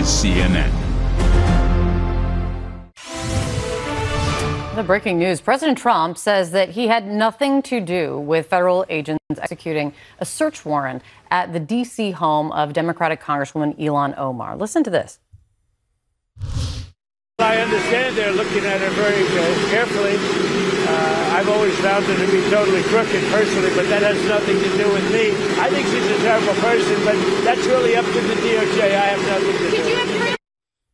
is CNN. The breaking news. President Trump says that he had nothing to do with federal agents executing a search warrant at the D.C. home of Democratic Congresswoman Ilhan Omar. Listen to this. I understand they're looking at her very carefully. I've always found her to be totally crooked personally, but that has nothing to do with me. I think she's a terrible person, but that's really up to the DOJ. I have nothing to do with it.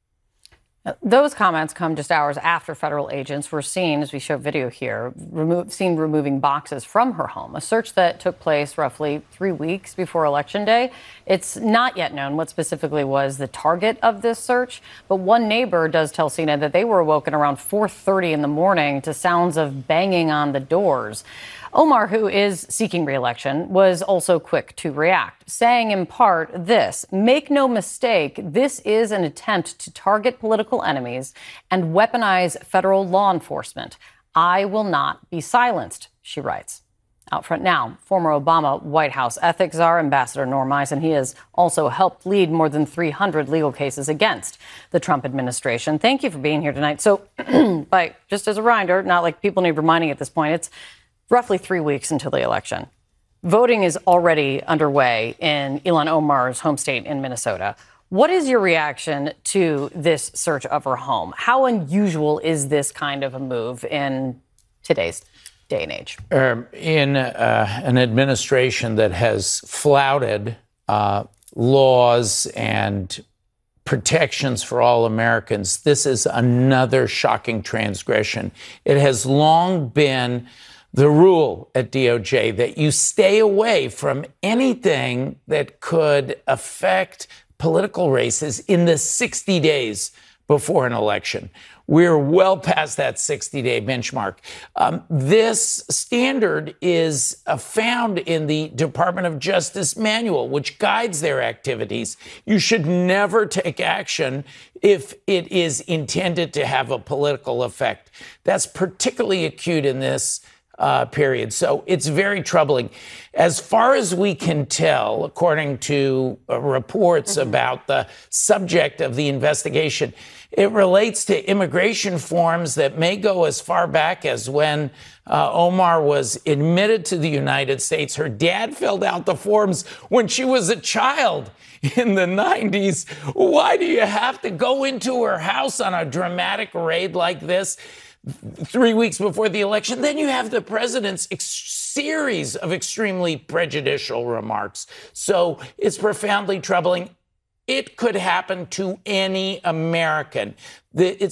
Those comments come just hours after federal agents were seen, as we show video here, seen removing boxes from her home, a search that took place roughly 3 weeks before Election Day. It's not yet known what specifically was the target of this search, but one neighbor does tell CNN that they were awoken around 4:30 in the morning to sounds of banging on the doors. Omar, who is seeking re-election, was also quick to react, saying in part this: make no mistake, this is an attempt to target political enemies and weaponize federal law enforcement. I will not be silenced, she writes. Out front now, former Obama White House ethics czar, Ambassador Norm Eisen. He has also helped lead more than 300 legal cases against the Trump administration. Thank you for being here tonight. So, just as a reminder, not like people need reminding at this point, it's roughly 3 weeks until the election. Voting is already underway in Ilhan Omar's home state in Minnesota. What is your reaction to this search of her home? How unusual is this kind of a move in today's day and age? In an administration that has flouted laws and protections for all Americans, this is another shocking transgression. It has long been the rule at DOJ that you stay away from anything that could affect political races in the 60 days before an election. We're well past that 60-day benchmark. This standard is found in the Department of Justice manual, which guides their activities. You should never take action if it is intended to have a political effect. That's particularly acute in this period. So it's very troubling. As far as we can tell, according to reports about the subject of the investigation, it relates to immigration forms that may go as far back as when Omar was admitted to the United States. Her dad filled out the forms when she was a child in the 90s. Why do you have to go into her house on a dramatic raid like this 3 weeks before the election? Then you have the president's series of extremely prejudicial remarks. So it's profoundly troubling. It could happen to any American. It's